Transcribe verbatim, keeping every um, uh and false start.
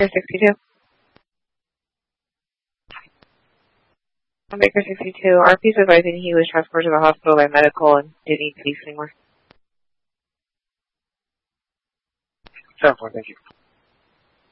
Baker sixty-two. On Baker sixty-two, R P's advising he was transported to the hospital by medical and didn't need to be anymore. seven four, thank you.